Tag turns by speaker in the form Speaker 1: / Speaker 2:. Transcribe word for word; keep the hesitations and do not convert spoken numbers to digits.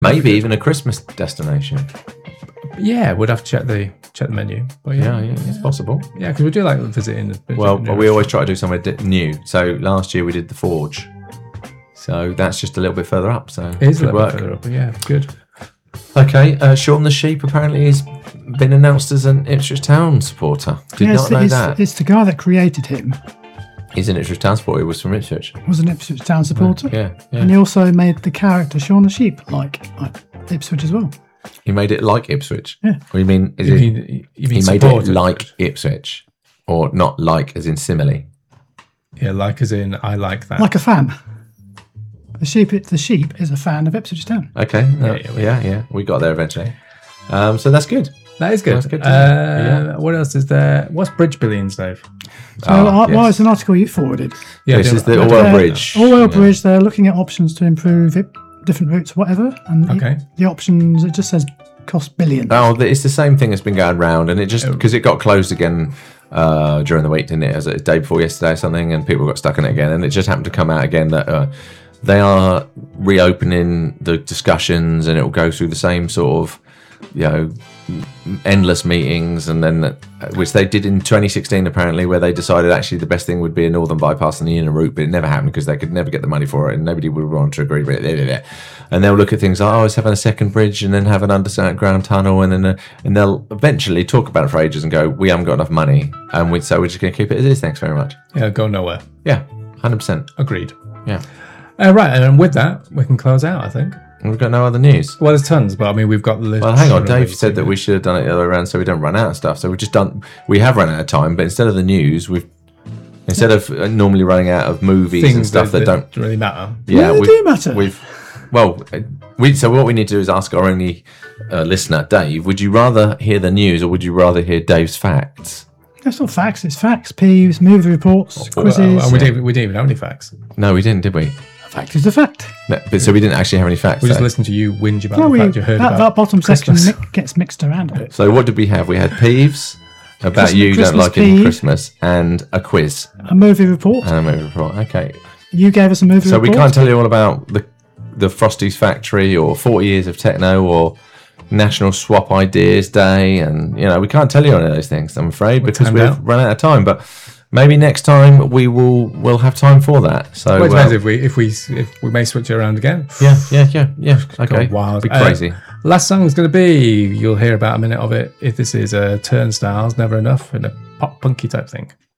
Speaker 1: Maybe even a Christmas destination.
Speaker 2: Yeah, we'd have to check the check the menu. But yeah,
Speaker 1: Yeah, yeah, it's possible.
Speaker 2: yeah, because we do like visiting.
Speaker 1: Well,
Speaker 2: visiting
Speaker 1: we always try to do somewhere di- new. So last year we did the Forge. So that's just a little bit further up. So
Speaker 2: It is a
Speaker 1: could
Speaker 2: little
Speaker 1: work.
Speaker 2: bit further up, but yeah, good.
Speaker 1: Okay, uh, Sean the Sheep apparently has been announced as an Ipswich Town supporter. Did
Speaker 3: Yeah,
Speaker 1: not
Speaker 3: it's,
Speaker 1: know
Speaker 3: it's,
Speaker 1: that.
Speaker 3: it's the guy that created him
Speaker 1: He's an Ipswich Town supporter. He was from Ipswich.
Speaker 3: was an Ipswich Town supporter.
Speaker 1: Yeah, yeah.
Speaker 3: And he also made the character Shaun the Sheep like, like Ipswich as well.
Speaker 1: He made it like Ipswich.
Speaker 3: Yeah.
Speaker 1: What do you mean? Is
Speaker 2: You
Speaker 1: it,
Speaker 2: mean, you mean
Speaker 1: he made
Speaker 2: support
Speaker 1: it like Ipswich, or not like as in simile?
Speaker 2: Yeah, like as in I like that.
Speaker 3: Like a fan. The sheep, the sheep is a fan of Ipswich Town.
Speaker 1: Okay. Yeah,
Speaker 2: yeah,
Speaker 1: yeah, yeah. We got there eventually. Um, so that's good.
Speaker 2: That is good.
Speaker 1: That's good,
Speaker 2: uh,
Speaker 1: yeah.
Speaker 2: What else is there? What's Bridge Billions, Dave?
Speaker 3: So
Speaker 1: Ah,
Speaker 3: uh, well,
Speaker 1: yes.
Speaker 3: it's an article you forwarded.
Speaker 2: Yeah,
Speaker 1: This
Speaker 2: do-
Speaker 1: is the
Speaker 2: do-
Speaker 1: Orwell
Speaker 3: Uh,
Speaker 1: Bridge.
Speaker 3: Orwell
Speaker 1: Yeah.
Speaker 3: Bridge, they're looking at options to improve it, different routes, whatever. And the-
Speaker 2: Okay.
Speaker 3: the options, it just says cost billions.
Speaker 1: Oh, the- it's the same thing that's been going round, and it just because it got closed again uh, during the week, didn't it? As a day before yesterday or something, and people got stuck in it again, and it just happened to come out again that uh, they are reopening the discussions, and it will go through the same sort of, you know, endless meetings, and then uh, which they did in twenty sixteen apparently, where they decided actually the best thing would be a northern bypass and the inner route, but it never happened because they could never get the money for it, and nobody would want to agree with it. And they'll look at things like, oh, it's having a second bridge, and then have an underground tunnel, and then uh, and they'll eventually talk about it for ages and go, we haven't got enough money, and we, so we're just going to keep it as is. Thanks very much.
Speaker 2: Yeah, go nowhere.
Speaker 1: Yeah, one hundred percent.
Speaker 2: Agreed.
Speaker 1: Yeah,
Speaker 2: Uh, right, and then with that, we can close out, I think.
Speaker 1: and we've got no other news.
Speaker 2: Well, there's tons, but I mean, we've got the list.
Speaker 1: Well, hang on. Dave said that we should have done it the other way around so we don't run out of stuff. So we've just done. We have run out of time, but instead of the news, we've instead of uh, normally running out of movies
Speaker 2: things
Speaker 1: and stuff that, don't.
Speaker 2: really matter.
Speaker 1: Yeah,
Speaker 3: they
Speaker 1: we've,
Speaker 3: do matter.
Speaker 1: We've well, uh, we. So what we need to do is ask our only uh, listener, Dave. Would you rather hear the news or would you rather hear Dave's facts?
Speaker 3: That's not facts, it's facts, peeves, movie reports, quizzes.
Speaker 2: Well, and we didn't, we didn't even have any facts.
Speaker 1: No, we didn't, did we?
Speaker 3: A fact is a fact.
Speaker 1: No, but so we didn't actually have any facts.
Speaker 2: We just
Speaker 1: though.
Speaker 2: listened to you whinge about
Speaker 3: No,
Speaker 2: the
Speaker 3: we,
Speaker 2: fact you heard
Speaker 3: that,
Speaker 2: about
Speaker 3: that bottom
Speaker 2: Christmas.
Speaker 3: section mi- gets mixed around a bit.
Speaker 1: So what did we have? We had peeves about
Speaker 3: Christmas-
Speaker 1: you don't
Speaker 3: Christmas
Speaker 1: like it
Speaker 3: peeve.
Speaker 1: Christmas and a quiz
Speaker 3: A movie report.
Speaker 1: and a movie report. Okay.
Speaker 3: You gave us a movie
Speaker 1: So
Speaker 3: report.
Speaker 1: we can't tell you all about the the Frosty's Factory or forty years of techno or National Swap Ideas Day, and you know we can't tell you any of those things. I'm afraid because
Speaker 2: timed
Speaker 1: we've
Speaker 2: out.
Speaker 1: run out of time. But maybe next time we will we'll have time for that. So
Speaker 2: Well, it
Speaker 1: uh,
Speaker 2: depends if we if we if we may switch it around again.
Speaker 1: yeah, yeah, yeah, yeah. Okay,
Speaker 2: Go wild.
Speaker 1: be
Speaker 2: Uh,
Speaker 1: crazy.
Speaker 2: Last song is going to be, you'll hear about a minute of it if this is a Turnstiles, Never Enough, and a pop punky type thing.